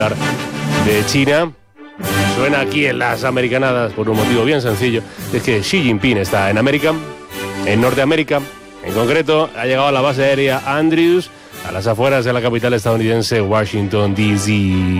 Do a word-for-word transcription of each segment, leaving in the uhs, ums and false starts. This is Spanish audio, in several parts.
de China. Suena aquí en las americanadas por un motivo bien sencillo. Es que Xi Jinping está en América, en Norteamérica. En concreto, ha llegado a la base aérea Andrews, a las afueras de la capital estadounidense, Washington, D C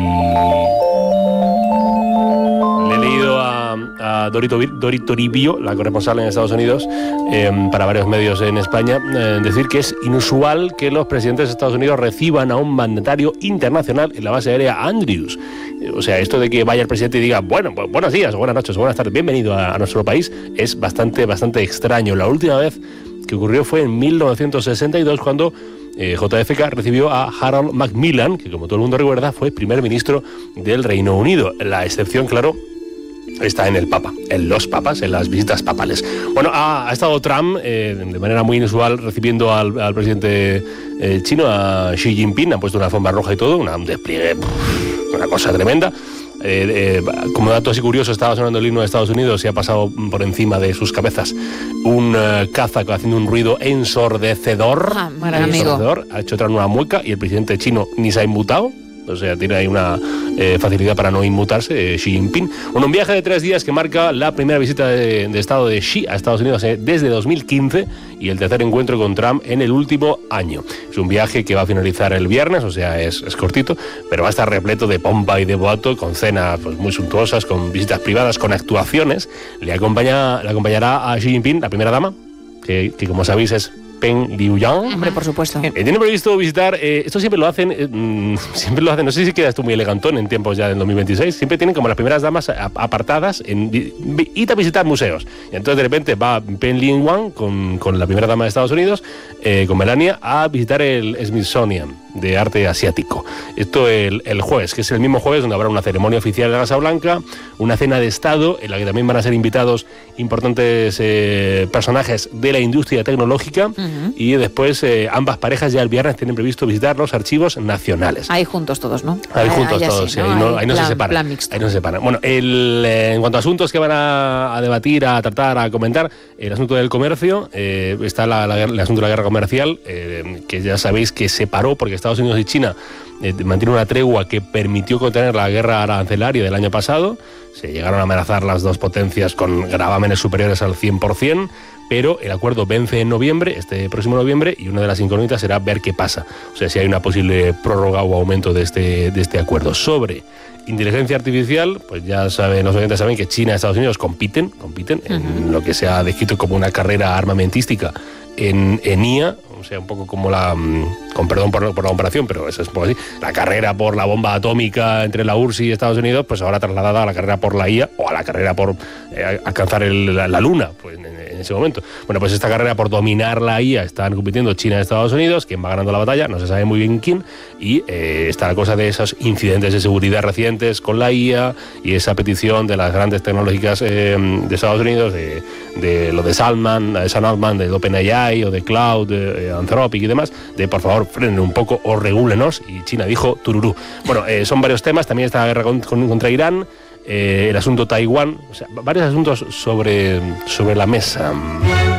Le he leído a, a Dorito, Dorito Toribio, la corresponsal en Estados Unidos, eh, para varios medios en España, eh, decir que es inusual que los presidentes de Estados Unidos reciban a un mandatario internacional en la base aérea Andrews. O sea, esto de que vaya el presidente y diga, bueno, pues buenos días, o buenas noches, o buenas tardes, bienvenido a, a nuestro país, es bastante, bastante extraño. La última vez que ocurrió fue en mil novecientos sesenta y dos, cuando eh, J F K recibió a Harold Macmillan, que como todo el mundo recuerda fue primer ministro del Reino Unido. La excepción, claro, está en el Papa, en los papas, en las visitas papales. Bueno, ha, ha estado Trump eh, de manera muy inusual recibiendo al, al presidente eh, chino, a Xi Jinping. Han puesto una alfombra roja y todo, una, un despliegue, una cosa tremenda. Eh, eh, como dato así curioso, estaba sonando el himno de Estados Unidos y ha pasado por encima de sus cabezas un uh, caza haciendo un ruido ensordecedor. Ah, ensordecedor. Ha hecho otra nueva mueca y el presidente chino ni se ha inmutado. O sea, tiene ahí una eh, facilidad para no inmutarse, eh, Xi Jinping. Bueno, un viaje de tres días que marca la primera visita de, de Estado de Xi a Estados Unidos eh, desde dos mil quince y el tercer encuentro con Trump en el último año. Es un viaje que va a finalizar el viernes, o sea, es, es cortito, pero va a estar repleto de pompa y de boato, con cenas pues, muy suntuosas, con visitas privadas, con actuaciones. Le, acompaña, le acompañará a Xi Jinping la primera dama, que, que como sabéis es Peng Liyuan. Hombre, por supuesto. Eh, tiene previsto visitar, eh, esto siempre lo hacen, eh, mm, siempre lo hacen, no sé si queda esto muy elegantón en tiempos ya del dos mil veintiséis, siempre tienen como las primeras damas a, apartadas en ir a visitar museos. Y entonces de repente va Peng Liyuan con, con la primera dama de Estados Unidos, eh, con Melania, a visitar el Smithsonian de arte asiático. Esto el, el jueves, que es el mismo jueves donde habrá una ceremonia oficial de la Casa Blanca, una cena de Estado en la que también van a ser invitados importantes eh, personajes de la industria tecnológica. Uh-huh. Y después eh, ambas parejas ya el viernes tienen previsto visitar los archivos nacionales. Ahí juntos todos, ¿no? Ahí, ahí juntos ahí todos, sí, ¿no? Sí, ahí, no, ahí, ahí no plan, se separan. Ahí no se separan. Bueno, el, eh, en cuanto a asuntos que van a, a debatir, a tratar, a comentar, el asunto del comercio, eh, está la, la, el asunto de la guerra comercial, eh, que ya sabéis que se paró porque Estados Unidos y China eh, mantienen una tregua que permitió contener la guerra arancelaria del año pasado. Se llegaron a amenazar las dos potencias con gravámenes superiores al cien por ciento, pero el acuerdo vence en noviembre, este próximo noviembre, y una de las incógnitas será ver qué pasa. O sea, si hay una posible prórroga o aumento de este, de este acuerdo. Sobre inteligencia artificial, pues ya saben, los oyentes saben que China y Estados Unidos compiten, compiten uh-huh. en lo que se ha descrito como una carrera armamentística en, en I A, o sea, un poco como la, con perdón por, por la comparación, pero eso es un poco así, la carrera por la bomba atómica entre la U R S S y Estados Unidos, pues ahora trasladada a la carrera por la I A o a la carrera por eh, alcanzar el, la, la luna, pues en, en ese momento. Bueno, pues esta carrera por dominar la I A están compitiendo China y Estados Unidos. Quién va ganando la batalla, no se sabe muy bien quién, y eh, está la cosa de esos incidentes de seguridad recientes con la I A y esa petición de las grandes tecnológicas eh, de Estados Unidos, de, de lo de Salman, de Sam Altman, de OpenAI o de Cloud, de Anthropic y demás, de por favor frenen un poco o regúlenos, y China dijo tururú. Bueno, eh, son varios temas, también está la guerra con, con, contra Irán, eh, el asunto Taiwán, o sea, varios asuntos sobre, sobre la mesa.